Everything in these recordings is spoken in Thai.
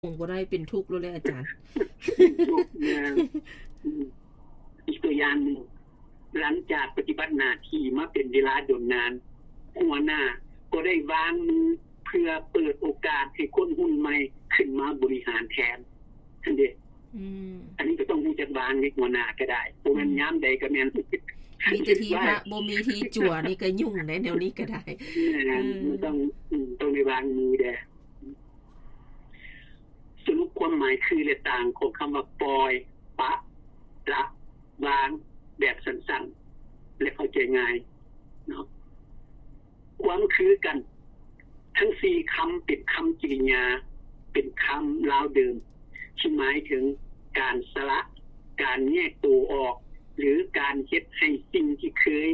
บ่ได้เป็นทุกข์เลยอาจารย์ทุกอย่างอีกตัวอย่างนึงหลังจากปฏิบัติหน้าที่มาเป็นเวลาดนนานหัวหน้าก็ได้วางมือเพื่อเปิดโอกาสให้คนรุ่นใหม่ขึ้นมาบริหารแทนนั่นเด้อันนี้ก็ต้องรู้จักวางในหัวหน้าก็ได้เพราะงั้นยามใดก็แม่นมีแต่ทีพระบ่มีทีจั่วนี่ก็ยุ่งในแนวนี้ก็ได้มันต้องได้วางมือแด้สรุปความหมายคือและต่างของคำว่าปล่อยปะละวางแบบสั้นๆและเข้าใจง่ายเนาะความคือกันทั้ง4คำเป็นคำกริยาเป็นคำลาวเดิมที่หมายถึงการสละการแยกตัวออกหรือการเฮ็ดให้สิ่งที่เคย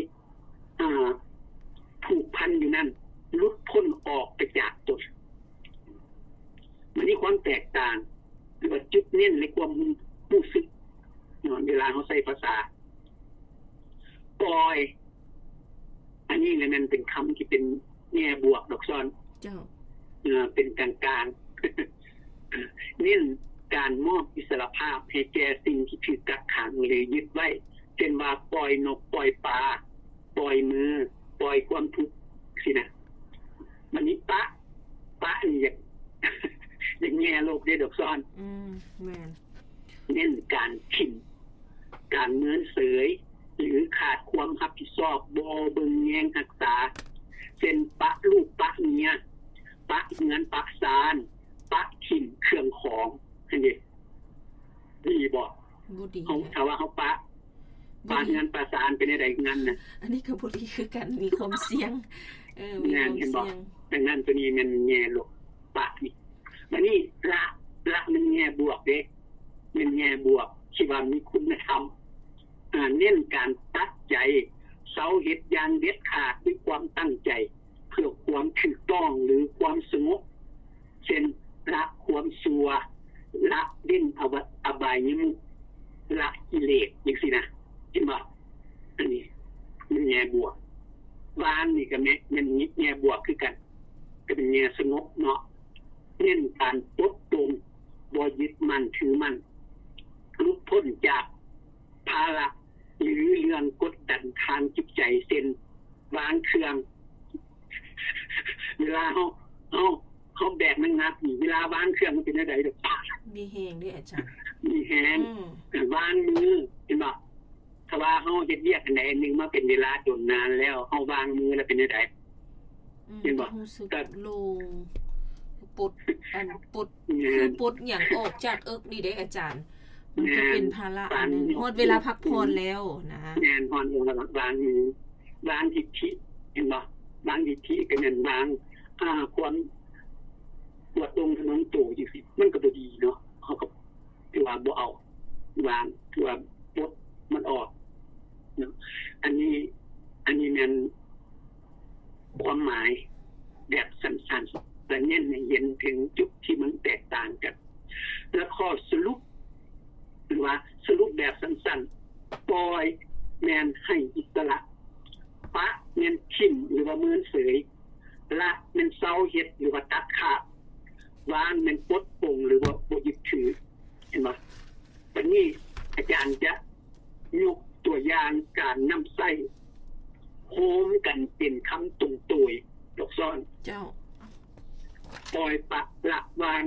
ผูกพันอยู่นั้นหลุดพ้นออกไปจากตนมันมีความแตกต่างหรือว่าจุดเน้นในความรู้สึกเวลาเขาใช้ภาษาปล่อยอันนี้เลยมันเป็นคำที่เป็นแง่บวกดอกซ้อนเจ้าเป็นกลางๆเน้นการมอบอิสรภาพให้แก่สิ่งที่ถูกกักขังหรือยึดไว้เช่นว่าปล่อยนกปล่อยปลาปล่อยมือปล่อยความทุกข์สินะมันนี้ปะนี่อย่างแง่โลกได้ดอกซ้อนแม่นเน้นการถิ่มการเมินเสยหรือขาดความรับผิดชอบบ่เบิ่งแยงรักษาเช่นปะลูกปะเมียปะเงินปะซานปะถิ่มเครื่องของนั่นเด้ดีบ่ดีเฮาถ้าว่าเฮาปะเงินปะซานเป็นได้งั้นน่ะอันนี้ก็บ่ดีคือกันมีความเสี่ยงมีความเสี่ยงดังนั้นตัวนี้มันแง่ลบปะนี่บัดนี้ละมันแง่บวกเด้มันแง่บวกที่ว่ามีคุณธรรมเน้นการตัดใจเซาเฮ็ดอย่างเด็ดขาดด้วยความตั้งใจเพื่อความถูกต้องหรือความสงบเช่นละความชั่วละเด่นอบายมุขละกิเลสจังซี่นะเห็นบ่อันนี้มันแง่บวกวางนี่ก็มันแง่บวกคือกันก็เป็นแง่สงบเนาะเน้นการปลดปลงบ่ยึดมั่นถือมั่นหลุดพ้นจากภาระหรือเรื่องกดดันทางจิตใจเช่นวางเครื่องเวลาเฮาแบกหนักๆนี่เวลาวางเครื่องมันเป็นจังได๋ดอกมีแฮงด้วยอาจารย์มีแฮงวางมือเห็นบ่ถ้าว่าเฮาเฮ็ดเวียกอันใดอันนึงมาเป็นเวลาจนนานแล้วเฮาวางมือแล้วเป็นจังได๋เห็นบ่ก็โล่งปลดคือปลดหยังออกจากนี่เด้อาจารย์มันก็เป็นภาระอันนึงฮอดเวลาพักผ่อนแล้วนะแม่นฮอดเวลาวางมือวางทิฏฐิเห็นบ่วางทิฏฐิก็แม่นวางความปวดตรงถนนโตจังซี่มันก็บ่ดีเนาะเฮาก็ถือว่าบ่เอาวางถือว่าปลดมันออกเนาะอันนี้แม่นความหมายแบบสั้นๆและเน้นให้เห็นถึงจุดที่มันแตกต่างกันแล้วข้อสรุปหรือว่าสรุปแบบสั้นๆปล่อยแม่นให้อิสระปะแม่นทิ่มหรือว่าเมินเสยละแม่นเซาเฮ็ดหรือว่าตัดขาดวางแม่นปลดปลงหรือว่าบ่ยึดถือเห็นบ่วันนี้อาจารย์จะยกตัวอย่างการนำใส่โฮมกันเป็นคำตรงโตยดอกซ้อนเจ้าปล่อยปะละวาง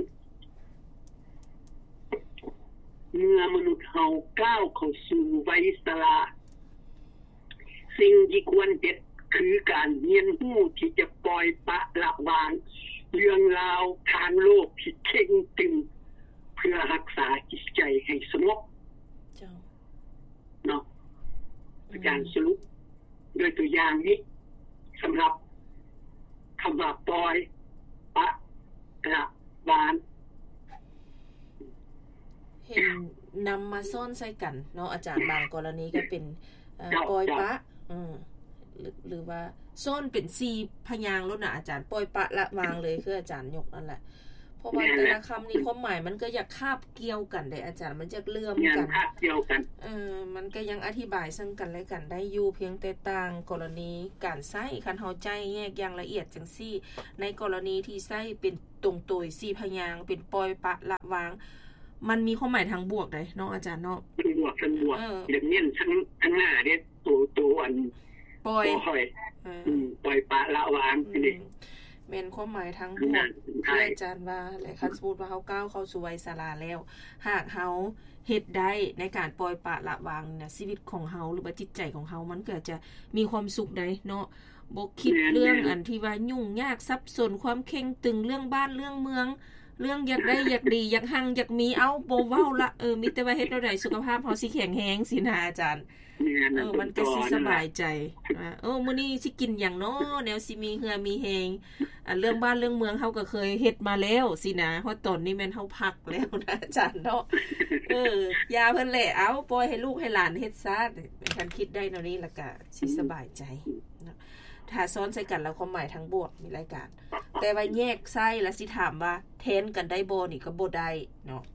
เมื่อมนุษย์เฮาก้าวเข้าสู่วัยชราสิ่งที่ควรเฮ็ดคือการเรียนรู้ที่จะปล่อยปะละวางเรื่องราวทางโลกที่เข่งตึงเพื่อรักษาจิตใจให้สงบเจ้าเนาะอาจารย์สรุปด้วยตัวอย่างนี้สำหรับคำว่าปล่อยปะละวางเห็นนำมาซ่อนใส่กันเนาะอาจารย์บางกรณีก็เป็นปล่อยปะหรือว่าซ่อนเป็น4พยางค์แล้วนะอาจารย์ปล่อยปะละวางเลยคืออาจารย์ยกนั่นแหละเพราะว่าแต่ละคำนี่ความหมายมันก็อยากคาบเกี่ยวกันได้อาจารย์มันจะเลื่อมกันคาบเกี่ยวกันมันก็ยังอธิบายซึ่งกันและกันได้อยู่เพียงแต่ต่างกรณีการใช้คันเฮาใจแยกอย่างละเอียดจังซี่ในกรณีที่ใช้เป็นตรงโตย4พยางค์เป็นปล่อยปะละวางมันมีความหมายทางบวกได้เนาะอาจารย์เนาะเป็นบวกเป็นบวกอย่างเน้นทั้งหน้าเด้ตัวอันปล่อยปล่อยปะละวางนี่แม่นความหมายทางบวกที่อาจารย์ว่าและคันสมมุติว่าเฮาก้าวเข้าสู่วัยชราแล้วหากเฮาเฮ็ดได้ในการปล่อยปะละวางเนี่ยชีวิตของเฮาหรือว่าจิตใจของเฮามันก็จะมีความสุขได้เนาะบ่คิดเรื่องอันที่ว่ายุ่งยากซับซ้อนความเข่งตึงเรื่องบ้านเรื่องเมืองเรื่องอยากได้อยากดีอยากหังอยากมีเอาบ่เว้าละมีแต่ว่าเฮ็ดแนวใดสุขภาพเฮาสิแข็งแรงสินะอาจารย์มันก็สิสบายใจมื้อนี้สิกินหยังเนาะแนวสิมีเหือมีแฮงเรื่องบ้านเรื่องเมืองเฮาก็เคยเฮ็ดมาแล้วสินะเพราะตอนนี้แม่นเฮาพักแล้วนะอาจารย์เนาะยาเพิ่นแหละเอาปล่อยให้ลูกให้หลานเฮ็ดซะคันคิดได้แนวนี้แล้วก็สิสบายใจถ้าซ้อนใส่กันแล้วความหมายทั้งบวกมีรายการแต่ว่าแยกไส้แล้วสิถามว่าแทนกันได้บ่นี่ก็บ่ได้เนาะ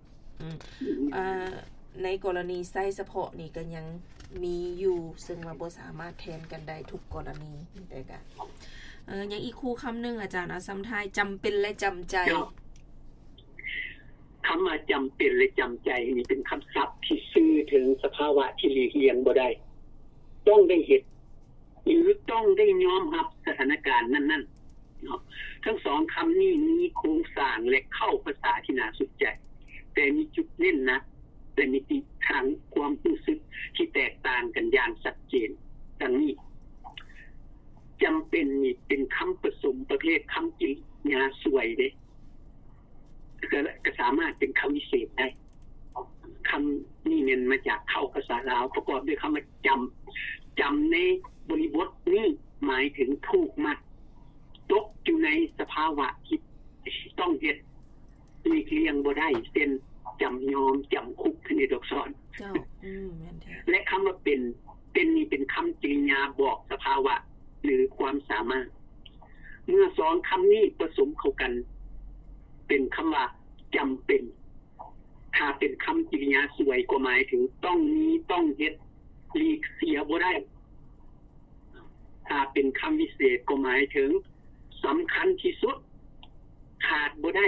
ในกรณีไส้เฉพาะนี่ก็ยังมีอยู่ซึ่งว่าบ่สามารถแทนกันได้ทุกกรณีได้กันยังอีกคู่คำนึงอาจารย์ซ้ำท้ายจำเป็นและจำใจคำว่าจำเป็นและจำใจนี่เป็นคำศัพท์ที่สื่อถึงสภาวะที่หลีกเลี่ยงบ่ได้ต้องได้เห็นหรือต้องได้ยอมรับสถานการณ์นั้นๆเนาะทั้งสองคำนี้มีโครงสร้างและเข้าภาษาที่น่าสนใจแต่มีจุดเน้นนะแต่มีทิศทางความรู้สึกที่แตกต่างกันอย่างชัดเจนดังนี้จำเป็นนี่เป็นคำผสมประเภทคำกริยาสวยเด้ก็สามารถเป็นคำวิเศษได้คำนี้เนี่ยมาจากเข้าภาษาลาวประกอบด้วยคำว่าจำในบริบทนี้หมายถึงถูกมัดตกอยู่ในสภาวะที่ต้องเฮ็ดหลีกเลี่ยงบ่ได้เช่นจำยอมจำคุกในดอกซ้อนและคำว่าเป็นนี่เป็นคำกริยาบอกสภาวะหรือความสามารถเมื่อสองคำนี้ผสมเข้ากันเป็นคำว่าจำเป็นถ้าเป็นคำกริยาสวยก็หมายถึงต้องมีต้องเฮ็ดหลีกเสียบ่ได้ถ้าเป็นคำวิเศษก็หมายถึงสำคัญที่สุดขาดบ่ได้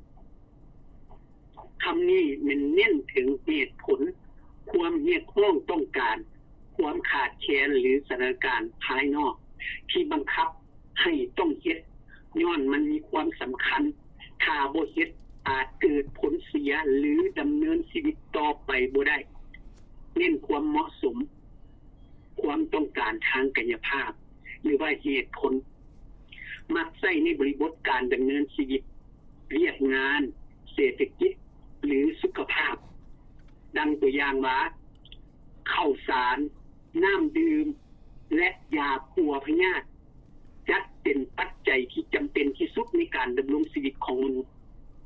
คำนี้มันเน้นถึงเหตุผลความเรียกร้องต้องการความขาดแคลนหรือสถานการณ์ภายนอกที่บังคับให้ต้องเฮ็ดย้อนมันมีความสำคัญถ้าบ่เฮ็ดอาจเกิดผลเสียหรือดำเนินชีวิตต่อไปบ่ได้เน้นความเหมาะสมความต้องการทางกายภาพหรือว่าเหตุผลมักใช้ในบริบทการดำเนินชีวิตเรียกงานเศรษฐกิจหรือสุขภาพดังตัวอย่างว่าข้าวสารน้ำดื่มและยาปัวพยาธิจัดเป็นปัจจัยที่จำเป็นที่สุดในการดำรงชีวิตของมนุษย์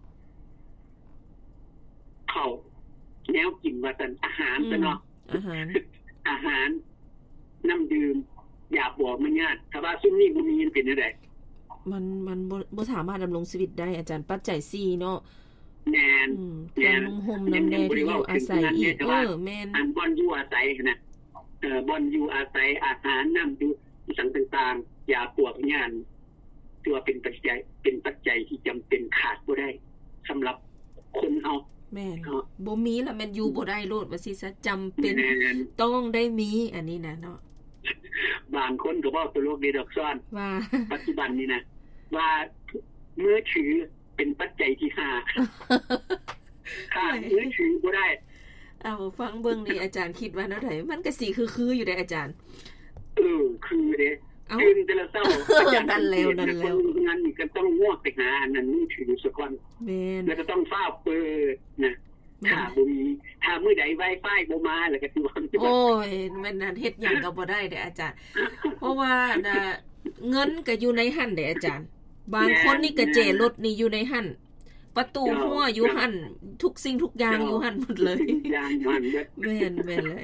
ข้าวแนวกินว่าแต่อาหารเนาะอาหารน้ำดื่มยาปัวพยาธิถ้าว่าซุมนี้บ่มีมันเป็นจังได๋มันบ่สามารถดำรงชีวิตได้อาจารย์ปัจจัย4เนาะแม่นนุ่งห่มน้ำแดงที่อยู่อาศัยอีกแม่นอันบ่อนอยู่อาศัยนะบ่อนอยู่อาศัยอาหารน้ำดื่มสิ่งต่างๆยาปวดพยาธิถือว่าเป็นปัจจัยที่จำเป็นขาดบ่ได้สำหรับคนเฮาแม่นบ่มีแล้วแม่นอยู่บ่ได้โลดว่าสิซะจำเป็นต้องได้มีอันนี้นะเนาะบางคนก็เว้าตลกดีดอกซ้อนว่าปัจจุบันนี้นะว่ามือถือเป็นปัจจัยที่5ขาดมือถือบ่ได้ฟังเบิ่งนี่อาจารย์คิดว่าแนวใดมันก็สิคืออยู่ได้อาจารย์คือเด้ตื่นแต่ละเช้าอาจารย์นั่นแล้วงานนี่ก็ต้องงวกไปหาอันนั้นมือถือซะก่อนแม่นแล้วก็ต้องฟ้าเปิดนะถ้าบ่มีถ้ามื้อใด Wi-Fi บ่มาแล้วก็สิว่าโอ้ยมันนั่นเฮ็ดหยังก็บ่ได้เด้อาจารย์เพราะว่าเงินก็อยู่ในหั่นเด้อาจารย์บางคนนี่ก็เจรถนี่อยู่ในหั่นประตูหัวอยู่หั่นทุกสิ่งทุกอย่างอยู่หั่นหมดเลยอย่างมันแม่นเลย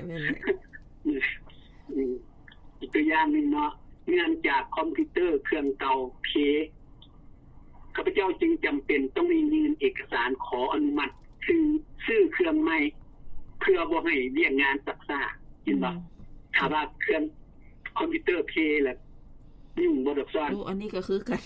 อีกตัวอย่างนึงเนาะเนื่องจากคอมพิวเตอร์เครื่องเก่าเพข้าพเจ้าจึงจำเป็นต้องมียื่นเอกสารขออนุมัติซื้อเครื่องใหม่เพื่อบ่ให้เรียกงานซักซ่าเห็นบ่ถ้าว่าเครื่องคอมพิวเตอร์เพย์ล่ะยุ่งบ่ดอกซ้อนอันนี้ก็คือกัน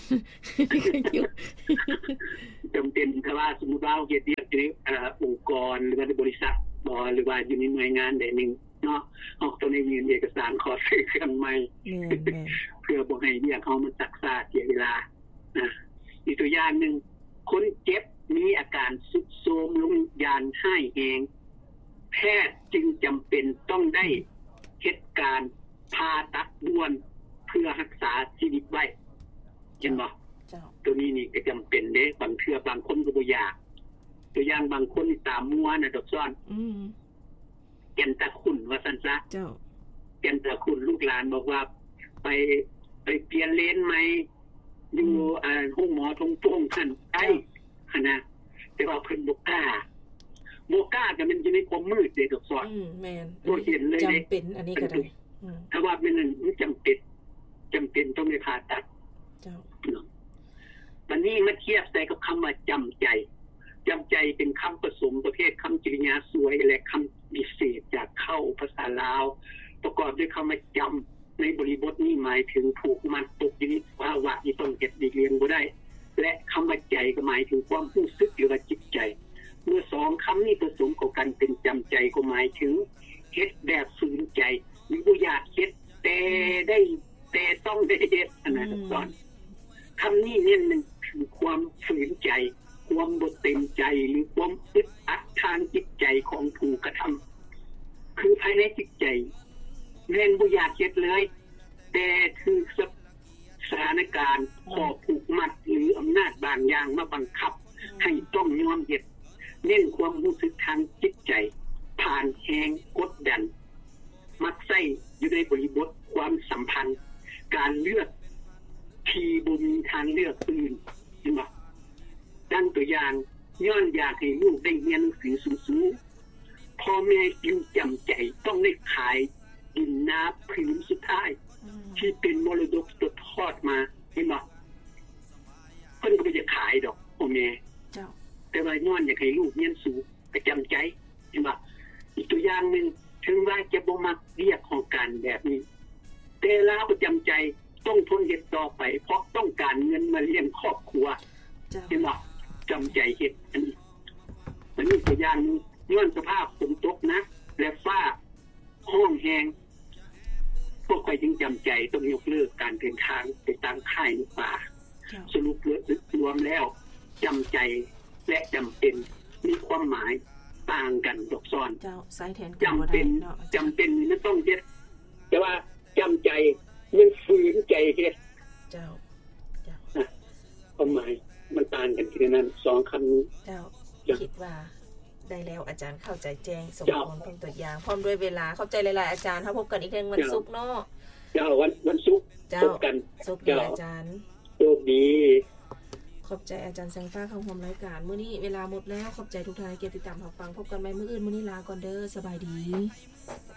จำเป็นถ้าว่าสมมุติว่าเฮ็ดเรียกอยู่องค์กรหรือว่าบริษัทบ่หรือว่าอยู่ในหน่วยงานใดนึงเนาะเฮาต้องได้ยื่นเอกสารขอซื้อเครื่องใหม่เพื่อบ่ให้เรียกเฮามันซักซ่าเสียเวลาอีกตัวอย่างนึงคนเจ็บมีอาการทรุดโทรมลงยานให้เองแพทย์จึงจำเป็นต้องได้เฮ็ดการผ่าตัดด่วนเพื่อรักษาชีวิตไว้เห็นบ่ตัวนี้นี่ก็จำเป็นเด้บางเทื่อบางคนก็บ่อยากตัวอย่างบางคนนี่ตามัวน่ะดอกซ้อนแก่นตะขุ่นว่าซั่นซะเจ้าแก่นตะขุ่นลูกหลานบอกว่าไปเปลี่ยนเลนใหม่อยู่ห้องหมอตรงๆคั่นไอ้นะแต่ว่าเพิ่นบ่กล้าก็มันอยู่ในความมืดเด้ดอกซ้อนแม่นบ่เห็นเลยจำเป็นอันนี้ก็ได้ถ้าว่ามันจำเป็นต้องได้ผ่าตัดเจ้าวันนี้มาเทียบใส่กับคำว่าจำใจเป็นคำผสมประเภทคำกริยาสวยและคำวิเศษจากเข้าภาษาลาวประกอบด้วยคำว่าจำในบริบทนี้หมายถึงผูกมัดตกอยู่ในภาวะที่ต้องเก็บดีเรียนบ่ได้และคำว่าใจก็หมายถึงความรู้สึกหรือว่าจิตใจเมื่อสองคำนี้ผสมเข้ากันเป็นจำใจก็หมายถึงเฮ็ดแบบฝืนใจหรือบ่อยากเฮ็ดแต่ต้องได้เฮ็ดอันนั้นก่อนคำนี้เนี่ยมันคือความฝืนใจความบ่เต็มใจหรือความอึดอัดทางจิตใจของผู้กระทำคือภายในจิตใจแม่นบ่อยากเฮ็ดเลยแต่คือสถานการณ์ข้อผูกมัดหรืออำนาจบางอย่างมาบังคับให้ต้องยอมเฮ็ดเน้นความรู้สึกทางจิตใจผ่านแรงกดดันมักใส่อยู่ในบริบทความสัมพันธ์การเลือกที่บ่มีทางเลือกอื่นเห็นบ่ดังตัวอย่างย้อนอยากให้ลูกได้เรียนหนังสือสูงๆพ่อแม่จึงจำใจต้องได้ขายดินนาผืนสุดท้ายที่เป็นมรดกตกทอดมาเห็นบ่เพิ่นก็บ่จะขายดอกพ่อแม่เจ้าแต่ว่าย้อนอยากให้ลูกเรียนสูงก็จำใจเห็นบ่อีกตัวอย่างนึงถึงว่าจะบ่มักเรียกของการแบบนี้แต่แล้วก็จำใจต้องทนเฮ็ดต่อไปเพราะต้องการเงินมาเลี้ยงครอบครัวเห็นบ่จำใจเฮ็ดอันนี้ตัวอย่างย้อนสภาพฝนตกนะและฟ้าห้องแห้งพวกใครจึงจำใจต้องยกเลิกการเดินทางไปตั้งค่ายในป่าสรุปรวมแล้วจำใจและจำเป็นมีความหมายต่างกันดอกซ้อนจำเป็นไม่ต้องเฮ็ดแต่ว่าจำใจยังฝืนใจเฮ็ดเจ้าความหมายมันต่างกันแค่นั้นสองคำนี้เจ้าคิดว่าได้แล้วอาจารย์เข้าใจแจ้งสมควรเป็นตัวอย่างพร้อมด้วยเวลาเข้าใจหลายๆอาจารย์ถ้าพบกันอีกครั้งวันศุกร์เนาะเจ้าวันศุกร์พบกันศุกร์ดีอาจารย์โชคดีขอบใจอาจารย์แสงฟ้าเข้าร่วมรายการมื้อนี้เวลาหมดแล้วขอบใจทุกท่านที่ติดตามรับฟังพบกันใหม่มื้ออื่นมื้อนี้ลาก่อนเด้อสบายดี